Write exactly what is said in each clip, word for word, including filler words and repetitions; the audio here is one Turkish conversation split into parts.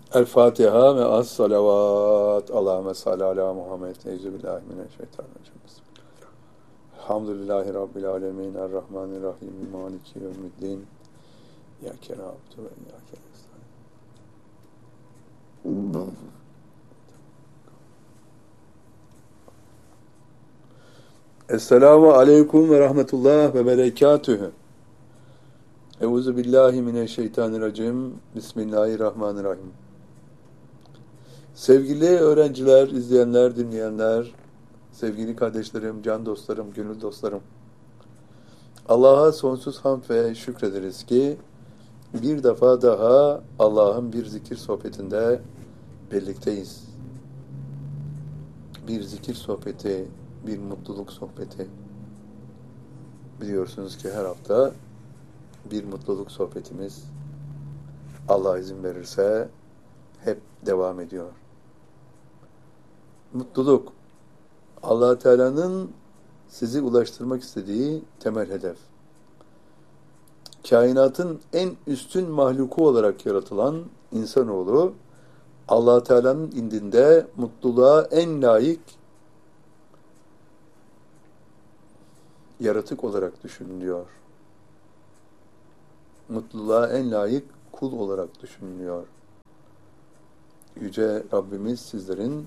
El Fatiha ve as salavat. Allahümme salli ala Muhammed. Euzubillahimineşşeytanirracim. Elhamdülillahi Rabbil alemin. Errahmanirrahim. Maliki yevmiddin. İyyâke na'budu ve iyyâke nestaîn. Esselamu aleyküm ve rahmetullah ve berekatühü. Euzubillahimineşşeytanirracim. Bismillahirrahmanirrahim. Sevgili öğrenciler, izleyenler, dinleyenler, sevgili kardeşlerim, can dostlarım, gönül dostlarım. Allah'a sonsuz hamd ve şükrederiz ki bir defa daha Allah'ın bir zikir sohbetinde birlikteyiz. Bir zikir sohbeti, bir mutluluk sohbeti. Biliyorsunuz ki her hafta bir mutluluk sohbetimiz Allah izin verirse hep devam ediyor. Mutluluk, Allah Teala'nın sizi ulaştırmak istediği temel hedef. Kainatın en üstün mahluku olarak yaratılan insanoğlu, Allah Teala'nın indinde mutluluğa en layık yaratık olarak düşünülüyor. Mutluluğa en layık kul olarak düşünülüyor. Yüce Rabbimiz sizlerin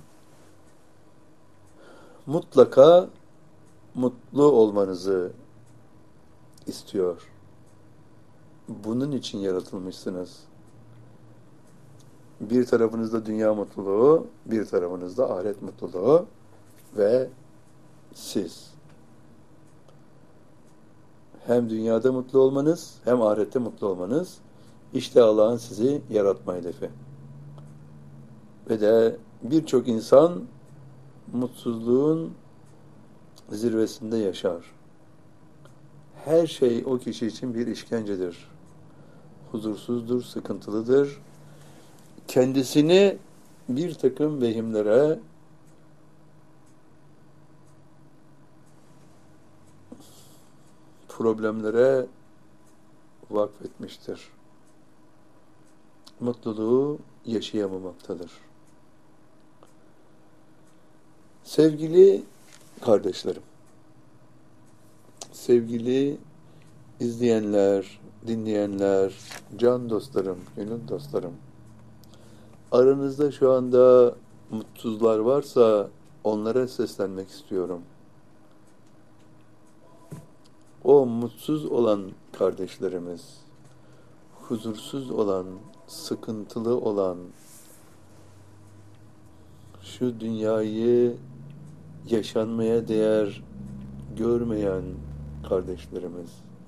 mutlaka mutlu olmanızı istiyor. Bunun için yaratılmışsınız. Bir tarafınızda dünya mutluluğu, bir tarafınızda ahiret mutluluğu ve siz. Hem dünyada mutlu olmanız, hem ahirette mutlu olmanız, işte Allah'ın sizi yaratma hedefi. Ve de birçok insan mutsuzluğun zirvesinde yaşar. Her şey o kişi için bir işkencedir. Huzursuzdur, sıkıntılıdır. Kendisini bir takım vehimlere, problemlere vakfetmiştir. Mutluluğu yaşayamamaktadır. Sevgili kardeşlerim, sevgili izleyenler, dinleyenler, can dostlarım, gönül dostlarım, aranızda şu anda mutsuzlar varsa onlara seslenmek istiyorum. O mutsuz olan kardeşlerimiz, huzursuz olan, sıkıntılı olan, şu dünyayı yaşanmaya değer görmeyen kardeşlerimiz,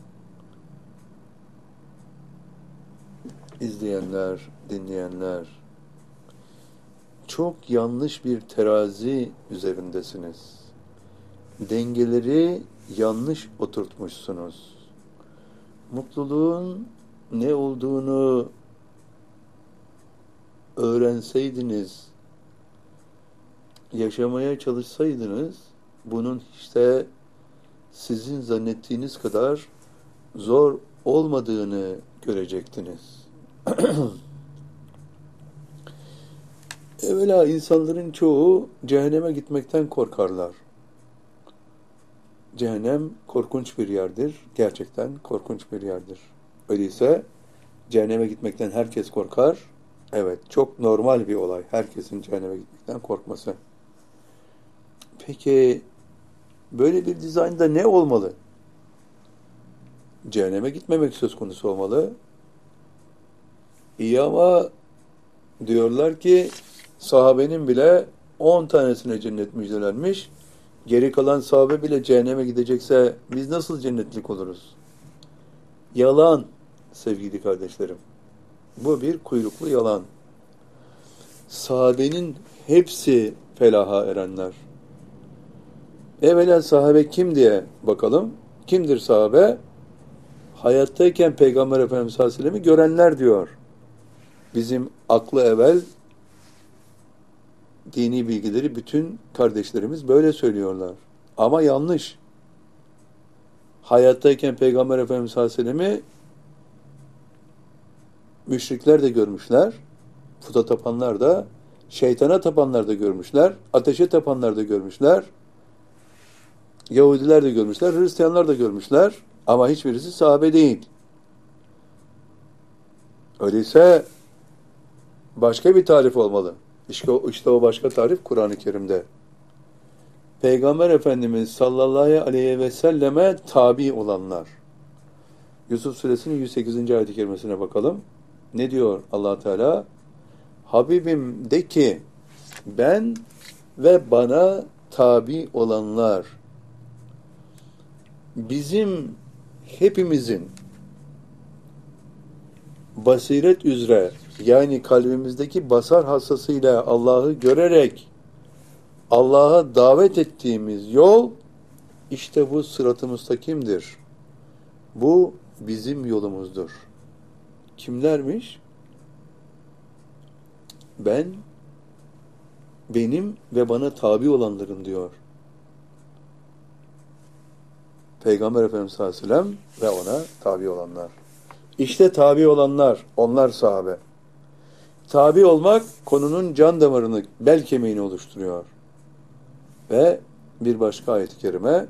izleyenler, dinleyenler, çok yanlış bir terazi üzerindesiniz. Dengeleri yanlış oturtmuşsunuz. Mutluluğun ne olduğunu öğrenseydiniz, yaşamaya çalışsaydınız, bunun işte sizin zannettiğiniz kadar zor olmadığını görecektiniz. Evvela insanların çoğu cehenneme gitmekten korkarlar. Cehennem korkunç bir yerdir. Gerçekten korkunç bir yerdir. Öyleyse cehenneme gitmekten herkes korkar. Evet, çok normal bir olay. Herkesin cehenneme gitmekten korkması. Peki böyle bir dizaynda ne olmalı? Cehenneme gitmemek söz konusu olmalı. İyi ama diyorlar ki sahabenin bile on tanesine cennet müjdelenmiş. Geri kalan sahabe bile cehenneme gidecekse biz nasıl cennetlik oluruz? Yalan sevgili kardeşlerim. Bu bir kuyruklu yalan. Sahabenin hepsi felaha erenler. Evvela sahabe kim diye bakalım. Kimdir sahabe? Hayattayken Peygamber Efendimiz sallallahu aleyhi ve sellem'i görenler diyor. Bizim aklı evvel dini bilgileri bütün kardeşlerimiz böyle söylüyorlar. Ama yanlış. Hayattayken Peygamber Efendimiz sallallahu aleyhi ve sellem'i müşrikler de görmüşler. Puta tapanlar da, şeytana tapanlar da görmüşler, ateşe tapanlar da görmüşler, Yahudiler de görmüşler, Hristiyanlar da görmüşler ama hiçbirisi sahabe değil. Öyleyse başka bir tarif olmalı. İşte o, işte o başka tarif Kur'an-ı Kerim'de. Peygamber Efendimiz sallallahu aleyhi ve selleme tabi olanlar. Yusuf Suresinin yüz sekizinci ayet-i kerimesine bakalım. Ne diyor Allah Teala? Habibim de ki ben ve bana tabi olanlar bizim hepimizin basiret üzere yani kalbimizdeki basar hassasıyla Allah'ı görerek Allah'a davet ettiğimiz yol işte bu sırat-ı müstakimdir. Bu bizim yolumuzdur. Kimlermiş? Ben, benim ve bana tabi olanların diyor. Peygamber Efendimiz sallallahu aleyhi ve sellem ve ona tabi olanlar. İşte tabi olanlar, onlar sahabe. Tabi olmak konunun can damarını, bel kemiğini oluşturuyor. Ve bir başka ayet-i kerime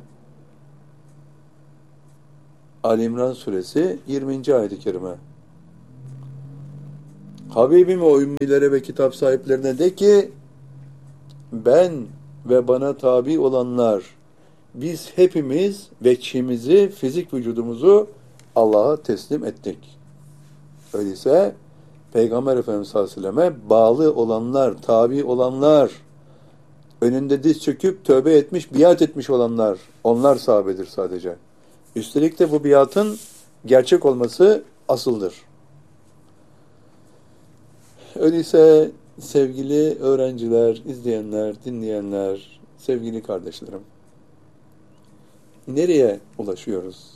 Ali İmran Suresi yirminci ayet-i kerime. Habibim o ümmilere ve kitap sahiplerine de ki ben ve bana tabi olanlar biz hepimiz veçhimizi, fizik vücudumuzu Allah'a teslim ettik. Öyleyse Peygamber Efendimiz sallallahu aleyhi ve selleme bağlı olanlar, tabi olanlar, önünde diz çöküp tövbe etmiş, biat etmiş olanlar, onlar sahabedir sadece. Üstelik de bu biatın gerçek olması asıldır. Öyleyse sevgili öğrenciler, izleyenler, dinleyenler, sevgili kardeşlerim, nereye ulaşıyoruz?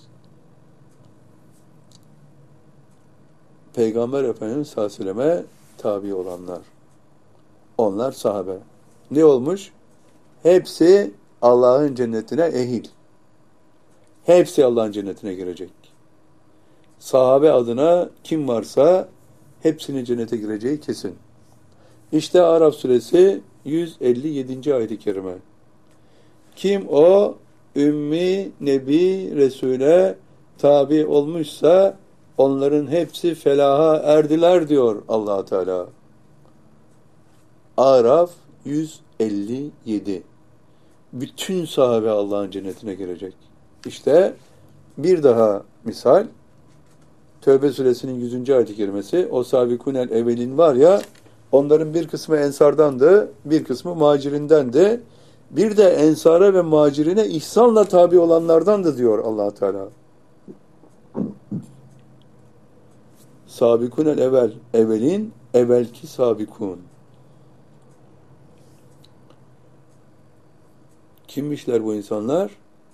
Peygamber Efendimiz sallallahu aleyhi ve selleme tabi olanlar. Onlar sahabe. Ne olmuş? Hepsi Allah'ın cennetine ehil. Hepsi Allah'ın cennetine girecek. Sahabe adına kim varsa hepsinin cennete gireceği kesin. İşte Araf suresi yüz elli yedinci ayet-i kerime. Kim o ümmi, nebi, Resul'e tabi olmuşsa onların hepsi felaha erdiler diyor Allah Teala. Araf yüz elli yedi. Bütün sahabe Allah'ın cennetine girecek. İşte bir daha misal Tevbe suresinin yüzüncü ayet-i kerimesi o sabikunel evvelin var ya onların bir kısmı ensardandı, bir kısmı muhacirindendi. Bir de ensara ve muhacirine ihsanla tabi olanlardandı diyor Allah Teala. Sabikunel evvel, evvelin, evvelki sabikun. Kimmişler bu insanlar?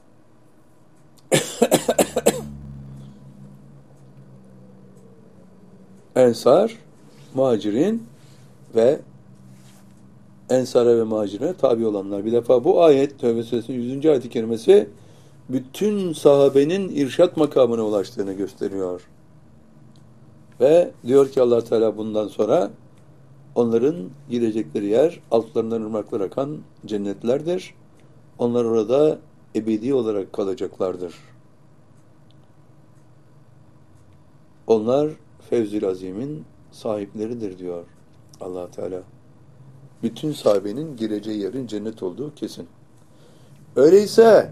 Ensar, muhacirin ve ensara ve muhacirine tabi olanlar. Bir defa bu ayet, Tevbe suresinin yüzüncü ayet-i kerimesi bütün sahabenin irşat makamına ulaştığını gösteriyor. Ve diyor ki Allah Teala bundan sonra onların girecekleri yer altlarından ırmaklar akan cennetlerdir. Onlar orada ebedi olarak kalacaklardır. Onlar Fevzül Azim'in sahipleridir diyor Allah Teala. Bütün sahabenin gireceği yerin cennet olduğu kesin. Öyleyse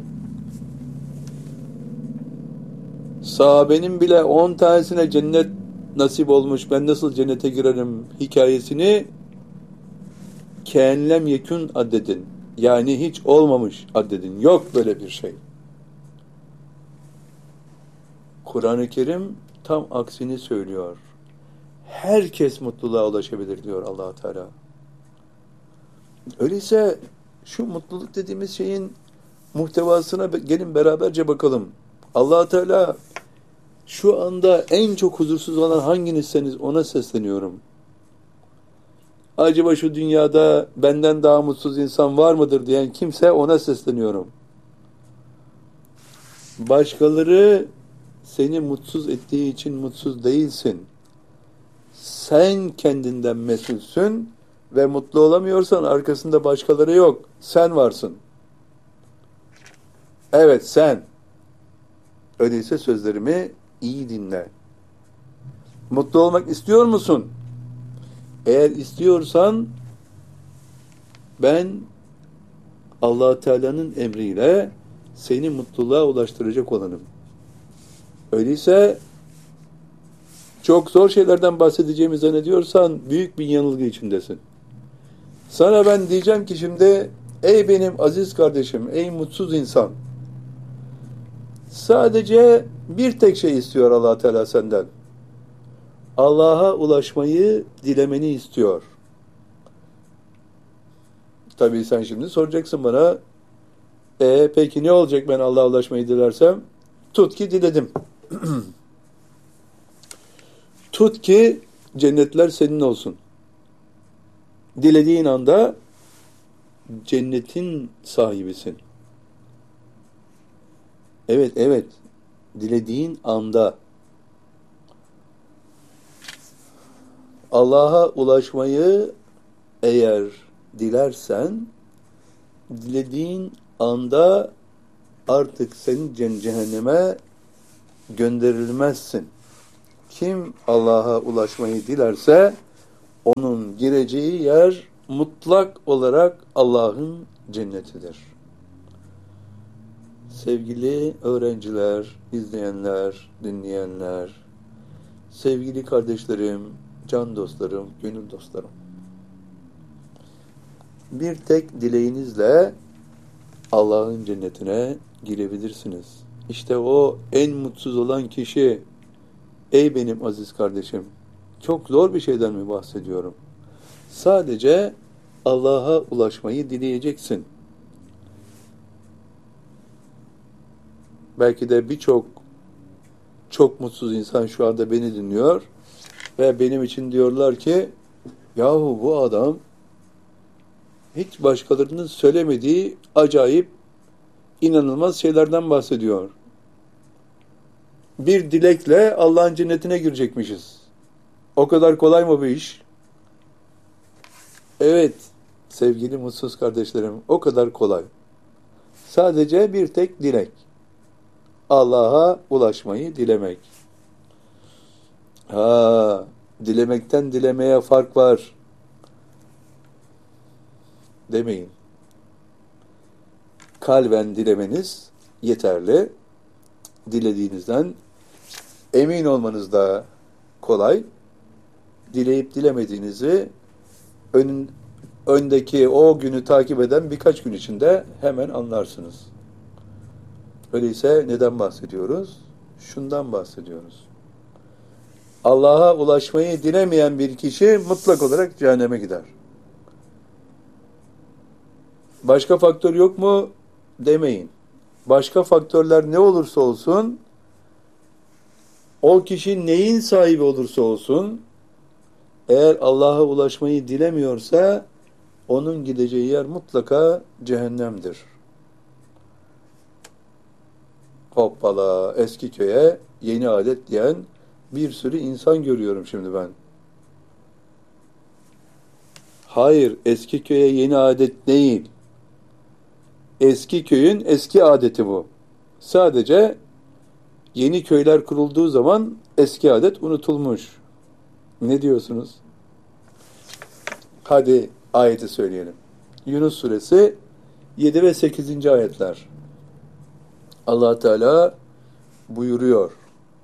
sahabenin bile on tanesine cennet nasip olmuş, ben nasıl cennete girerim hikayesini kâenlem yekün addedin. Yani hiç olmamış addedin. Yok böyle bir şey. Kur'an-ı Kerim tam aksini söylüyor. Herkes mutluluğa ulaşabilir diyor Allah Teala. Öyleyse şu mutluluk dediğimiz şeyin muhtevasına gelin beraberce bakalım. Allah Teala şu anda en çok huzursuz olan hanginizseniz ona sesleniyorum. Acaba şu dünyada benden daha mutsuz insan var mıdır diyen kimse ona sesleniyorum. Başkaları seni mutsuz ettiği için mutsuz değilsin. Sen kendinden mesulsün ve mutlu olamıyorsan arkasında başkaları yok. Sen varsın. Evet, sen. Öyleyse sözlerimi iyi dinle. Mutlu olmak istiyor musun? Eğer istiyorsan ben Allah Teala'nın emriyle seni mutluluğa ulaştıracak olanım. Öyleyse çok zor şeylerden bahsedeceğimi zannediyorsan büyük bir yanılgı içindesin. Sana ben diyeceğim ki şimdi, ey benim aziz kardeşim, ey mutsuz insan, sadece bir tek şey istiyor Allah Teala senden. Allah'a ulaşmayı dilemeni istiyor. Tabii sen şimdi soracaksın bana, e peki ne olacak ben Allah'a ulaşmayı dilersem? Tut ki diledim. Tut ki cennetler senin olsun. Dilediğin anda cennetin sahibisin. Evet, evet. Dilediğin anda Allah'a ulaşmayı eğer dilersen, dilediğin anda artık sen cehenneme gönderilmezsin. Kim Allah'a ulaşmayı dilerse onun gireceği yer mutlak olarak Allah'ın cennetidir. Sevgili öğrenciler, izleyenler, dinleyenler, sevgili kardeşlerim, can dostlarım, gönül dostlarım. Bir tek dileğinizle Allah'ın cennetine girebilirsiniz. İşte o en mutsuz olan kişi, ey benim aziz kardeşim, çok zor bir şeyden mi bahsediyorum? Sadece Allah'a ulaşmayı dileyeceksin. Belki de birçok çok mutsuz insan şu anda beni dinliyor ve benim için diyorlar ki, yahu bu adam hiç başkalarının söylemediği acayip, inanılmaz şeylerden bahsediyor. Bir dilekle Allah'ın cennetine girecekmişiz. O kadar kolay mı bu iş? Evet, sevgili mutsuz kardeşlerim, o kadar kolay. Sadece bir tek dilek. Allah'a ulaşmayı dilemek. Ha, dilemekten dilemeye fark var demeyin. Kalben dilemeniz yeterli. Dilediğinizden emin olmanız da kolay. Dileyip dilemediğinizi ön, öndeki o günü takip eden birkaç gün içinde hemen anlarsınız. Öyleyse neden bahsediyoruz? Şundan bahsediyoruz. Allah'a ulaşmayı dilemeyen bir kişi mutlak olarak cehenneme gider. Başka faktör yok mu? Demeyin. Başka faktörler ne olursa olsun, o kişi neyin sahibi olursa olsun, eğer Allah'a ulaşmayı dilemiyorsa, onun gideceği yer mutlaka cehennemdir. Hoppala, eski köye yeni adet diyen bir sürü insan görüyorum şimdi ben. Hayır, eski köye yeni adet değil. Eski köyün eski adeti bu. Sadece yeni köyler kurulduğu zaman eski adet unutulmuş. Ne diyorsunuz? Hadi ayeti söyleyelim. Yunus suresi yedi ve sekizinci ayetler. Allah Teala buyuruyor.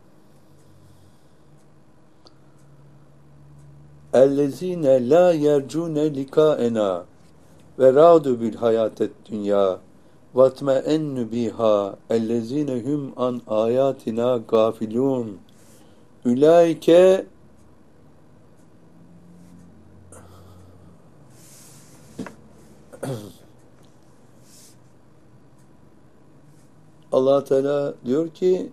اَلَّذ۪ينَ لَا يَرْجُونَ لِكَاءَنَا وَرَادُوا بِالْحَيَاةِ الدُّنْيَا وَاتْمَأَنُّ بِهَا اَلَّذ۪ينَ هُمْ عَنْ آيَاتِنَا غَافِلُونَ اُولَٰئِكَ Allah Teala diyor ki,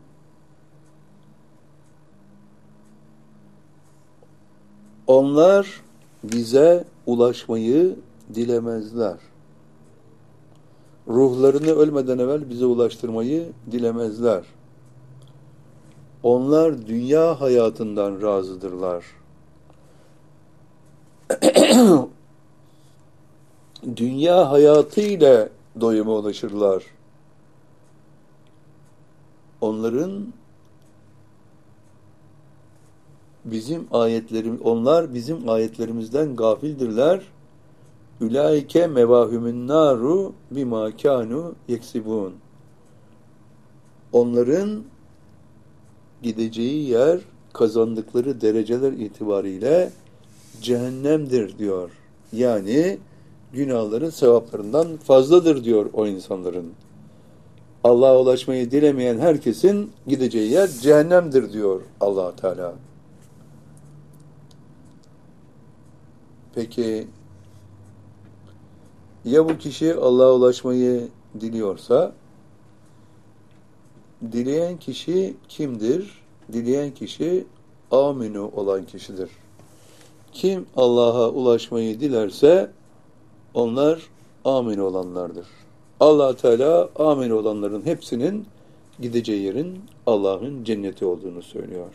onlar bize ulaşmayı dilemezler. Ruhlarını ölmeden evvel bize ulaştırmayı dilemezler. Onlar dünya hayatından razıdırlar. dünya hayatı ile doyuma ulaşırlar. Onların bizim ayetlerim, onlar bizim ayetlerimizden gafildirler. Ülaike mevahümün naru bima kanu yeksibun. Onların gideceği yer, kazandıkları dereceler itibariyle cehennemdir diyor. Yani günahların sevaplarından fazladır diyor o insanların. Allah'a ulaşmayı dilemeyen herkesin gideceği yer cehennemdir diyor Allah Teala. Peki ya bu kişi Allah'a ulaşmayı diliyorsa? Dileyen kişi kimdir? Dileyen kişi aminu olan kişidir. Kim Allah'a ulaşmayı dilerse onlar amin olanlardır. Allah Teala amin olanların hepsinin gideceği yerin Allah'ın cenneti olduğunu söylüyor.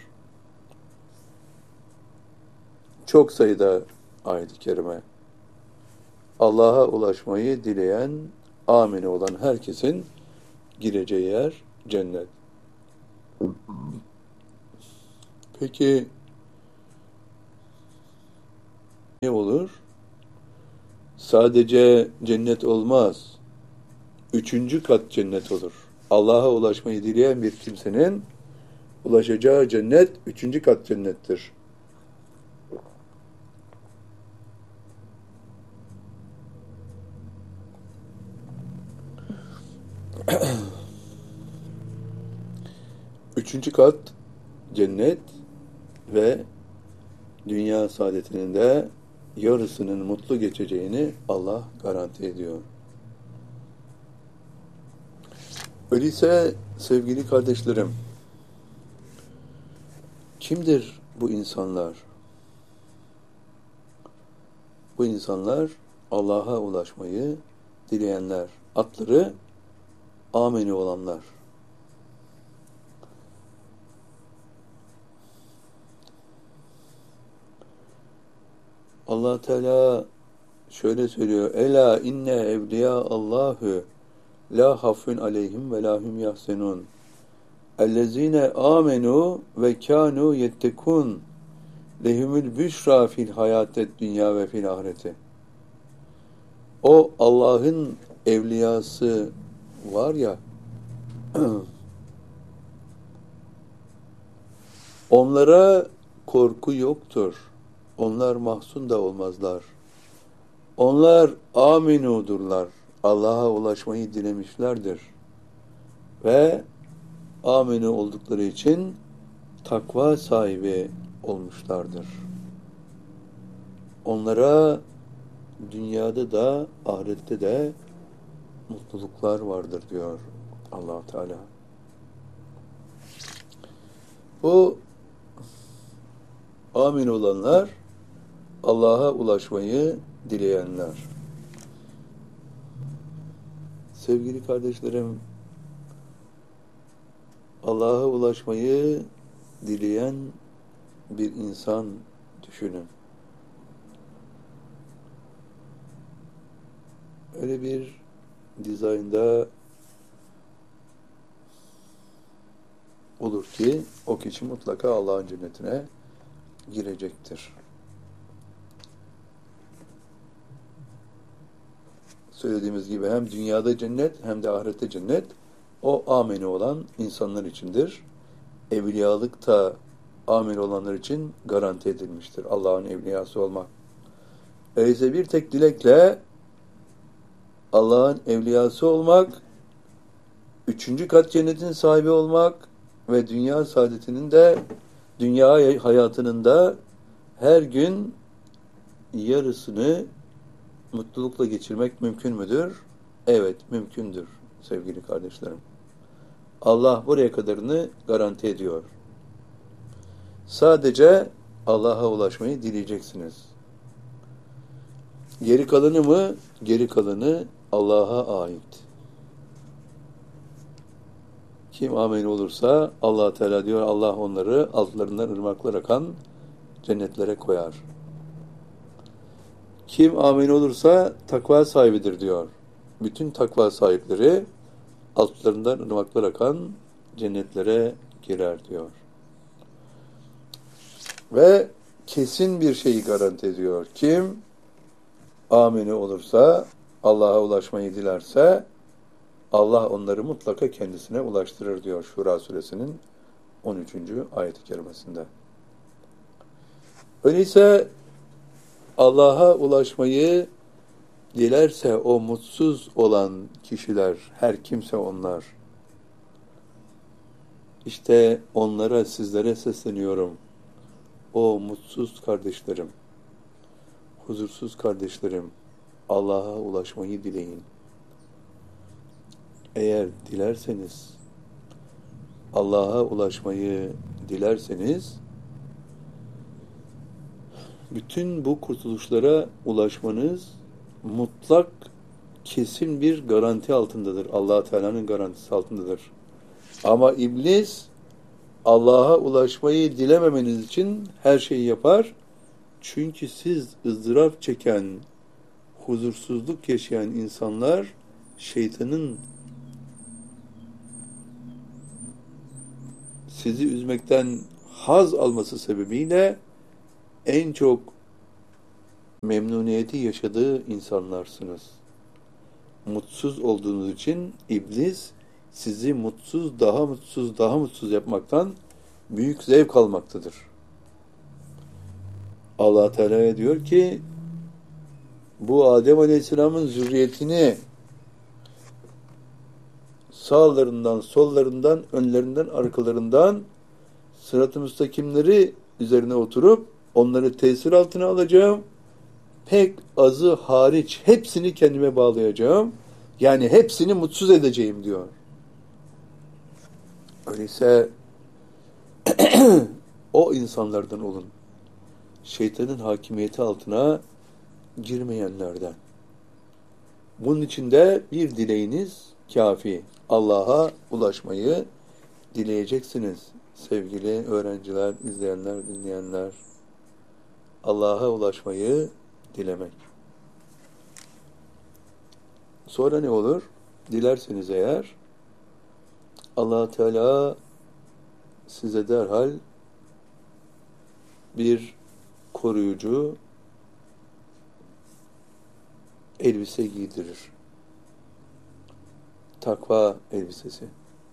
Çok sayıda ayet-i kerime. Allah'a ulaşmayı dileyen, amin olan herkesin gireceği yer cennet. Peki ne olur? Sadece cennet olmaz. Üçüncü kat cennet olur. Allah'a ulaşmayı dileyen bir kimsenin ulaşacağı cennet üçüncü kat cennettir. Üçüncü kat cennet ve dünya saadetinin de yarısının mutlu geçeceğini Allah garanti ediyor. Öyleyse sevgili kardeşlerim, kimdir bu insanlar? Bu insanlar Allah'a ulaşmayı dileyenler, atları ameni olanlar. Allah Teala şöyle söylüyor: Ela inne evliya Allahu la hafun aleyhim ve lahum yahsenun. Ellezine amenu ve kanu yettekun. Lehumul büşra fil hayatet dünya ve fil ahireti. O Allah'ın evliyası var ya, onlara korku yoktur. Onlar mahzun da olmazlar. Onlar aminudurlar. Allah'a ulaşmayı dilemişlerdir. Ve aminu oldukları için takva sahibi olmuşlardır. Onlara dünyada da ahirette de mutluluklar vardır diyor Allah Teala. Bu amin olanlar Allah'a ulaşmayı dileyenler. Sevgili kardeşlerim, Allah'a ulaşmayı dileyen bir insan düşünün. Öyle bir dizaynda olur ki o kişi mutlaka Allah'ın cennetine girecektir. Söylediğimiz gibi hem dünyada cennet hem de ahirette cennet o ameni olan insanlar içindir. Evliyalık da ameni olanlar için garanti edilmiştir. Allah'ın evliyası olmak. Öyleyse bir tek dilekle Allah'ın evliyası olmak, üçüncü kat cennetin sahibi olmak ve dünya saadetinin de, dünya hayatının da her gün yarısını mutlulukla geçirmek mümkün müdür? Evet, mümkündür sevgili kardeşlerim. Allah buraya kadarını garanti ediyor. Sadece Allah'a ulaşmayı dileyeceksiniz. Geri kalanı mı? Geri kalanı Allah'a ait. Kim amin olursa Allah Teala diyor, Allah onları altlarından ırmaklar akan cennetlere koyar. Kim amin olursa takva sahibidir diyor. Bütün takva sahipleri altlarından ırmaklar akan cennetlere girer diyor. Ve kesin bir şeyi garanti ediyor. Kim amini olursa, Allah'a ulaşmayı dilerse, Allah onları mutlaka kendisine ulaştırır diyor Şura suresinin on üçüncü ayet-i kerimesinde. Öyleyse Allah'a ulaşmayı dilerse o mutsuz olan kişiler, her kimse onlar, işte onlara, sizlere sesleniyorum. O mutsuz kardeşlerim, huzursuz kardeşlerim, Allah'a ulaşmayı dileyin. Eğer dilerseniz, Allah'a ulaşmayı dilerseniz, bütün bu kurtuluşlara ulaşmanız mutlak, kesin bir garanti altındadır. Allah Teala'nın garantisi altındadır. Ama iblis Allah'a ulaşmayı dilememeniz için her şeyi yapar. Çünkü siz ızdırap çeken, huzursuzluk yaşayan insanlar şeytanın sizi üzmekten haz alması sebebiyle en çok memnuniyeti yaşadığı insanlarsınız. Mutsuz olduğunuz için iblis sizi mutsuz, daha mutsuz, daha mutsuz yapmaktan büyük zevk almaktadır. Allah Teala diyor ki, bu Adem Aleyhisselam'ın zürriyetini sağlarından, sollarından, önlerinden, arkalarından sırat-ı müstakimleri üzerine oturup onları tesir altına alacağım. Pek azı hariç hepsini kendime bağlayacağım. Yani hepsini mutsuz edeceğim diyor. Öyleyse o insanlardan olun. Şeytanın hakimiyeti altına girmeyenlerden. Bunun için de bir dileğiniz kafi. Allah'a ulaşmayı dileyeceksiniz. Sevgili öğrenciler, izleyenler, dinleyenler. Allah'a ulaşmayı dilemek. Sonra ne olur? Dilerseniz eğer Allah Teala size derhal bir koruyucu elbise giydirir. Takva elbisesi.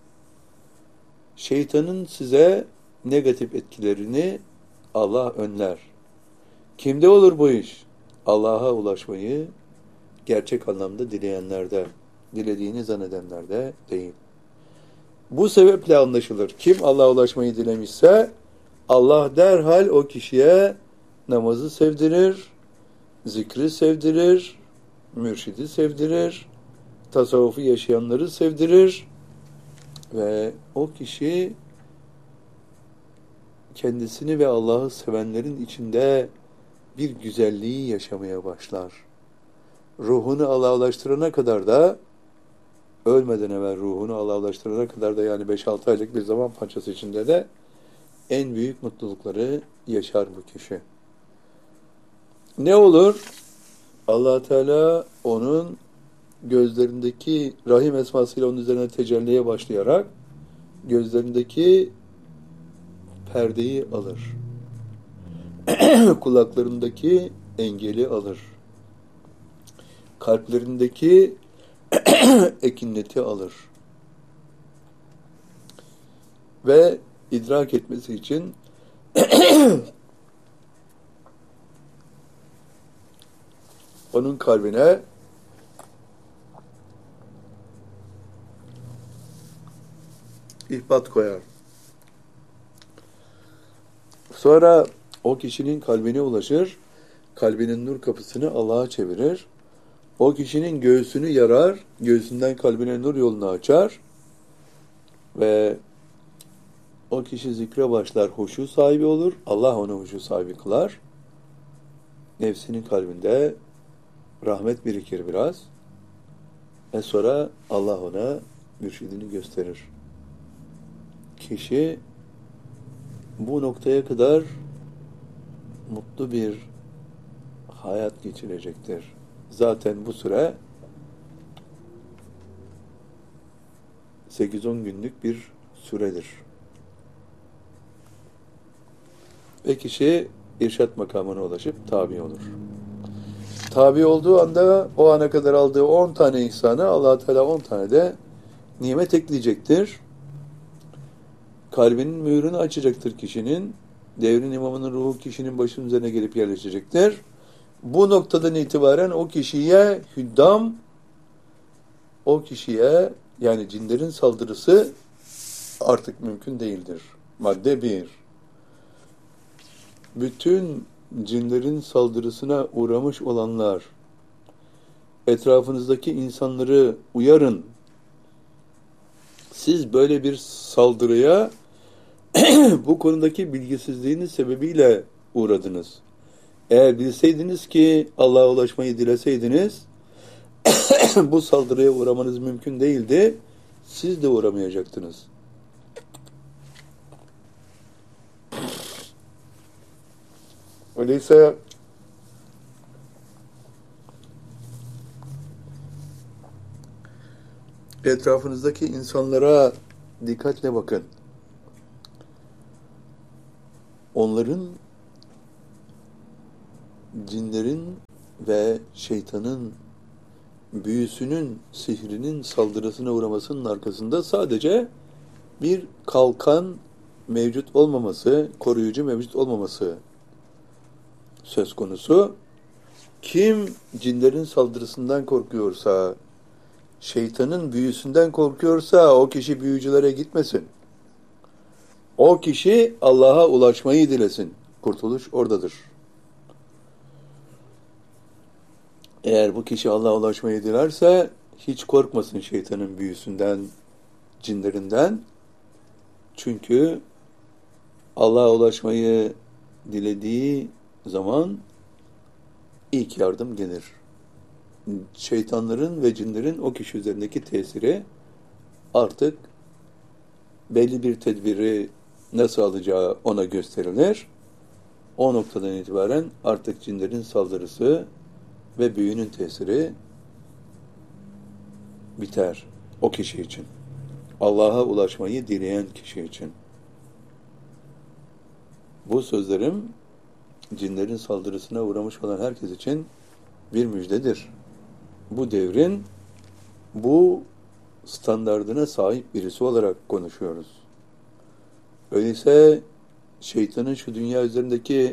Şeytanın size negatif etkilerini Allah önler. Kimde olur bu iş? Allah'a ulaşmayı gerçek anlamda dileyenlerde, dilediğini zannedenlerde değil. Bu sebeple anlaşılır. Kim Allah'a ulaşmayı dilemişse Allah derhal o kişiye namazı sevdirir, zikri sevdirir, mürşidi sevdirir, tasavvufu yaşayanları sevdirir ve o kişi kendisini ve Allah'ı sevenlerin içinde bir güzelliği yaşamaya başlar. Ruhunu Allah'a ulaştırana kadar da, ölmeden evvel ruhunu Allah'a ulaştırana kadar da, yani beş altı aylık bir zaman parçası içinde de en büyük mutlulukları yaşar bu kişi. Ne olur? Allah Teala onun gözlerindeki Rahim esmasıyla onun üzerine tecelliye başlayarak gözlerindeki perdeyi alır. Kulaklarındaki engeli alır. Kalplerindeki ekineti alır. Ve idrak etmesi için onun kalbine ihbat koyar. Sonra o kişinin kalbine ulaşır, kalbinin nur kapısını Allah'a çevirir. O kişinin göğsünü yarar, göğsünden kalbine nur yolunu açar ve o kişi zikre başlar, huşu sahibi olur. Allah onu huşu sahibi kılar. Nefsinin kalbinde rahmet birikir biraz. Ve sonra Allah ona mürşidini gösterir. Kişi bu noktaya kadar mutlu bir hayat geçirecektir. Zaten bu süre sekiz on günlük bir süredir. Ve kişi irşat makamına ulaşıp tabi olur. Tabi olduğu anda o ana kadar aldığı on tane ihsanı Allah Teala on tane de nimet ekleyecektir. Kalbinin mühürünü açacaktır kişinin. Devrin imamının ruhu kişinin başının üzerine gelip yerleşecektir. Bu noktadan itibaren o kişiye hüddam, o kişiye yani cinlerin saldırısı artık mümkün değildir. Madde bir. Bütün cinlerin saldırısına uğramış olanlar, etrafınızdaki insanları uyarın. Siz böyle bir saldırıya bu konudaki bilgisizliğiniz sebebiyle uğradınız. Eğer bilseydiniz ki Allah'a ulaşmayı dileseydiniz, bu saldırıya uğramanız mümkün değildi. Siz de uğramayacaktınız. Öyleyse etrafınızdaki insanlara dikkatle bakın. Onların, cinlerin ve şeytanın büyüsünün, sihrinin saldırısına uğramasının arkasında sadece bir kalkan mevcut olmaması, koruyucu mevcut olmaması söz konusu. Kim cinlerin saldırısından korkuyorsa, şeytanın büyüsünden korkuyorsa o kişi büyücülere gitmesin. O kişi Allah'a ulaşmayı dilesin. Kurtuluş oradadır. Eğer bu kişi Allah'a ulaşmayı dilerse hiç korkmasın şeytanın büyüsünden, cinlerinden. Çünkü Allah'a ulaşmayı dilediği zaman ilk yardım gelir. Şeytanların ve cinlerin o kişi üzerindeki tesiri artık belli bir tedbiri nasıl alacağı ona gösterilir. O noktadan itibaren artık cinlerin saldırısı ve büyünün tesiri biter o kişi için. Allah'a ulaşmayı dileyen kişi için. Bu sözlerim cinlerin saldırısına uğramış olan herkes için bir müjdedir. Bu devrin bu standardına sahip birisi olarak konuşuyoruz. Öyleyse şeytanın şu dünya üzerindeki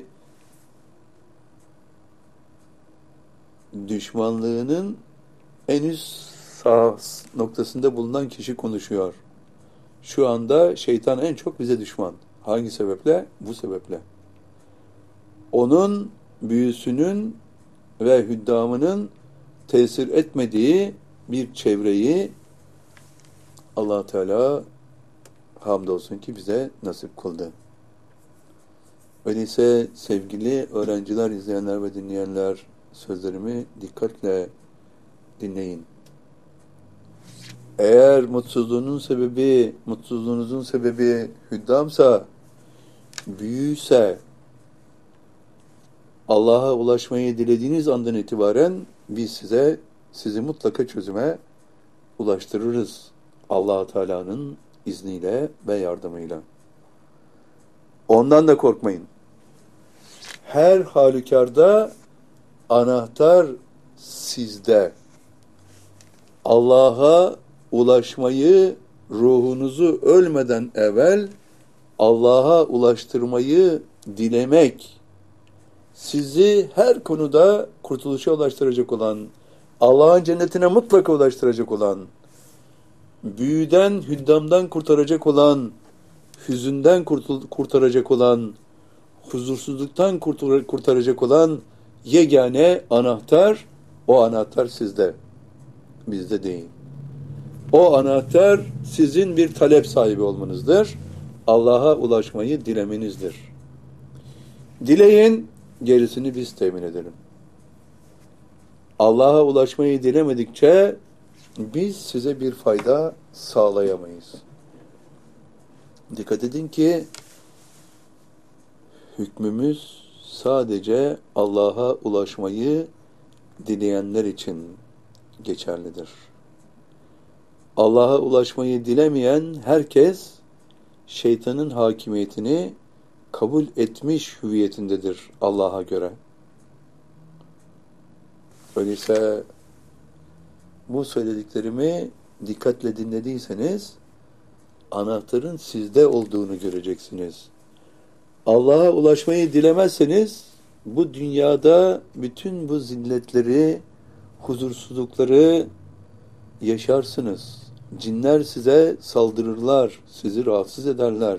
düşmanlığının en üst sağ noktasında bulunan kişi konuşuyor. Şu anda şeytan en çok bize düşman. Hangi sebeple? Bu sebeple. Onun büyüsünün ve hüddamının tesir etmediği bir çevreyi Allah Teala hamdolsun ki bize nasip kıldı. Öyleyse sevgili öğrenciler, izleyenler ve dinleyenler, sözlerimi dikkatle dinleyin. Eğer mutsuzluğunun sebebi, mutsuzluğunuzun sebebi hüddamsa, büyüyse, Allah'a ulaşmayı dilediğiniz andan itibaren biz size, sizi mutlaka çözüme ulaştırırız. Allah Teala'nın izniyle ve yardımıyla. Ondan da korkmayın. Her halükarda anahtar sizde. Allah'a ulaşmayı, ruhunuzu ölmeden evvel Allah'a ulaştırmayı dilemek, sizi her konuda kurtuluşa ulaştıracak olan, Allah'ın cennetine mutlaka ulaştıracak olan, büyüden, hüddamdan kurtaracak olan, hüzünden kurtul- kurtaracak olan, huzursuzluktan kurtar- kurtaracak olan yegane anahtar, o anahtar sizde, bizde değil. O anahtar sizin bir talep sahibi olmanızdır. Allah'a ulaşmayı dilemenizdir. Dileyin, gerisini biz temin edelim. Allah'a ulaşmayı dilemedikçe biz size bir fayda sağlayamayız. Dikkat edin ki hükmümüz sadece Allah'a ulaşmayı dileyenler için geçerlidir. Allah'a ulaşmayı dilemeyen herkes şeytanın hakimiyetini kabul etmiş hüviyetindedir Allah'a göre. Öyleyse bu söylediklerimi dikkatle dinlediyseniz anahtarın sizde olduğunu göreceksiniz. Allah'a ulaşmayı dilemezseniz bu dünyada bütün bu zilletleri, huzursuzlukları yaşarsınız. Cinler size saldırırlar, sizi rahatsız ederler.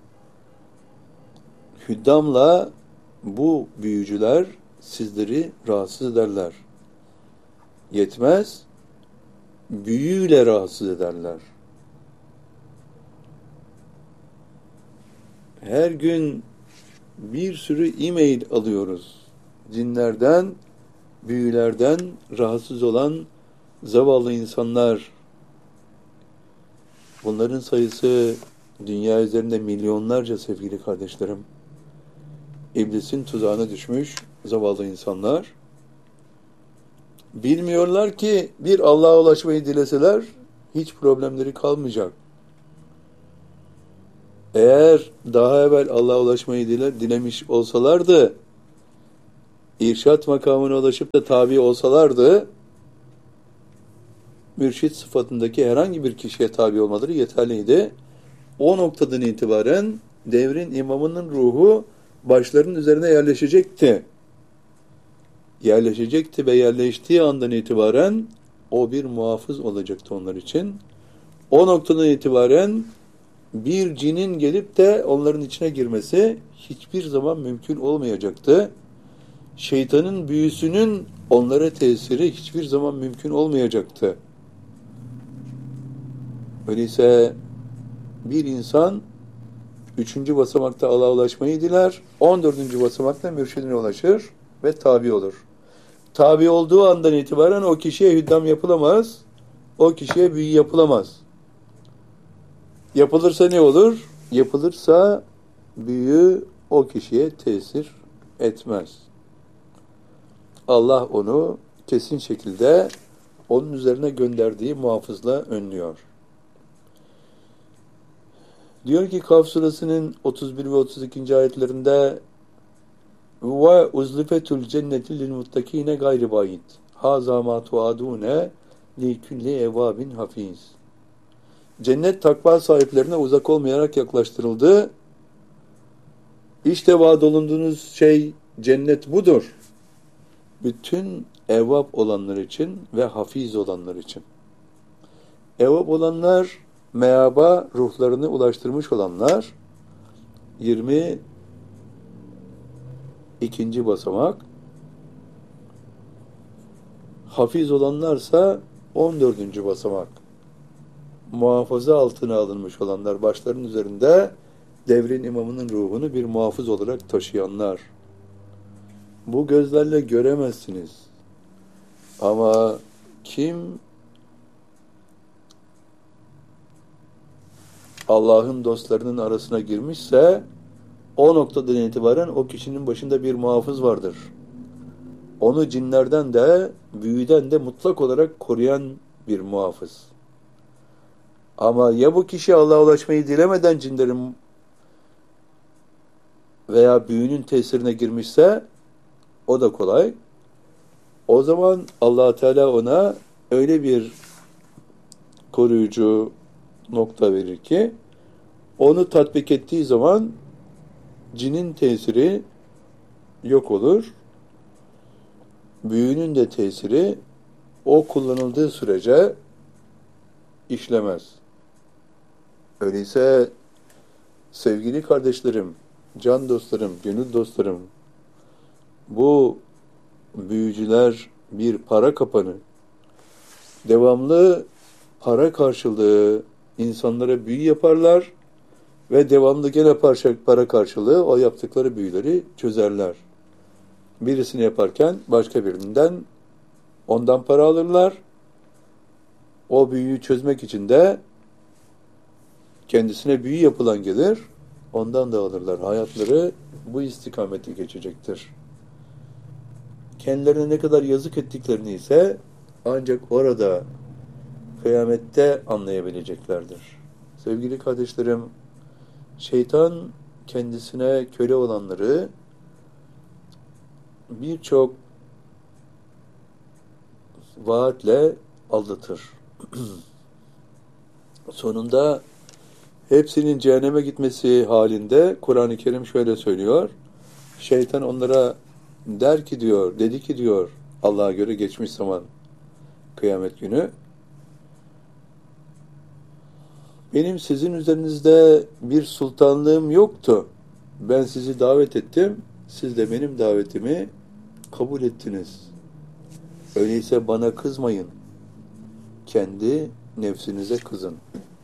Hüddamla bu büyücüler sizleri rahatsız ederler. Yetmez, büyüyle rahatsız ederler. Her gün bir sürü e-mail alıyoruz. Cinlerden, büyülerden rahatsız olan zavallı insanlar. Bunların sayısı dünya üzerinde milyonlarca sevgili kardeşlerim. İblisin tuzağına düşmüş zavallı insanlar. Bilmiyorlar ki bir Allah'a ulaşmayı dileseler hiç problemleri kalmayacak. Eğer daha evvel Allah'a ulaşmayı dile, dilemiş olsalardı, irşat makamına ulaşıp da tabi olsalardı, mürşit sıfatındaki herhangi bir kişiye tabi olmaları yeterliydi. O noktadan itibaren devrin imamının ruhu başlarının üzerine yerleşecekti. Yerleşecekti ve yerleştiği andan itibaren o bir muhafız olacaktı onlar için. O noktadan itibaren bir cinin gelip de onların içine girmesi hiçbir zaman mümkün olmayacaktı. Şeytanın büyüsünün onlara tesiri hiçbir zaman mümkün olmayacaktı. Öyleyse bir insan üçüncü basamakta Allah'a ulaşmayı diler, on dördüncü basamakta mürşidine ulaşır ve tabi olur. Tabi olduğu andan itibaren o kişiye hüddam yapılamaz, o kişiye büyü yapılamaz. Yapılırsa ne olur? Yapılırsa büyü o kişiye tesir etmez. Allah onu kesin şekilde onun üzerine gönderdiği muhafızla önlüyor. Diyor ki Kaf suresinin otuz bir ve otuz ikinci ayetlerinde ve uzlifetul cenneti lil muttakine gayri bayit. Haza ma tuadune li kulli evabin hafiz. Cennet takva sahiplerine uzak olmayarak yaklaştırıldı. İşte vaad olunduğunuz şey cennet budur. Bütün evvab olanlar için ve hafiz olanlar için. Evvab olanlar, meaba ruhlarını ulaştırmış olanlar, yirmi ikinci basamak. Hafiz olanlarsa on dördüncü basamak. Muhafaza altına alınmış olanlar, başlarının üzerinde devrin imamının ruhunu bir muhafız olarak taşıyanlar. Bu gözlerle göremezsiniz. Ama kim Allah'ın dostlarının arasına girmişse o noktadan itibaren o kişinin başında bir muhafız vardır. Onu cinlerden de büyüden de mutlak olarak koruyan bir muhafız. Ama ya bu kişi Allah'a ulaşmayı dilemeden cinlerin veya büyünün tesirine girmişse o da kolay. O zaman Allah Teala ona öyle bir koruyucu nokta verir ki onu tatbik ettiği zaman cinin tesiri yok olur. Büyünün de tesiri o kullanıldığı sürece işlemez. Öyleyse sevgili kardeşlerim, can dostlarım, gönül dostlarım, bu büyücüler bir para kapanı, devamlı para karşılığı insanlara büyü yaparlar ve devamlı gene para karşılığı o yaptıkları büyüleri çözerler. Birisini yaparken başka birinden ondan para alırlar. O büyüyü çözmek için de kendisine büyü yapılan gelir. ondan dağılırlar. Hayatları bu istikamette geçecektir. Kendilerine ne kadar yazık ettiklerini ise ancak orada kıyamette anlayabileceklerdir. Sevgili kardeşlerim, şeytan kendisine köle olanları birçok vaatle aldatır. Sonunda hepsinin cehenneme gitmesi halinde Kur'an-ı Kerim şöyle söylüyor. Şeytan onlara der ki diyor, dedi ki diyor Allah'a göre geçmiş zaman kıyamet günü, benim sizin üzerinizde bir sultanlığım yoktu. Ben sizi davet ettim. Siz de benim davetimi kabul ettiniz. Öyleyse bana kızmayın. Kendi nefsinize kızın.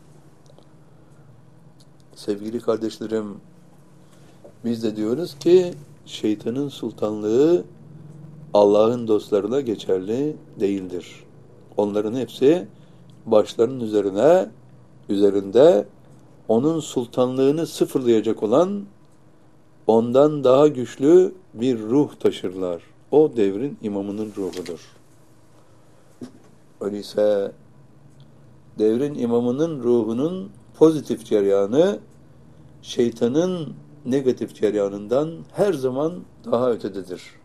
Sevgili kardeşlerim, biz de diyoruz ki şeytanın sultanlığı Allah'ın dostlarına geçerli değildir. Onların hepsi başlarının üzerine üzerinde onun sultanlığını sıfırlayacak olan ondan daha güçlü bir ruh taşırlar. O devrin imamının ruhudur. Öyleyse devrin imamının ruhunun pozitif cereyanı şeytanın negatif cereyanından her zaman daha ötededir.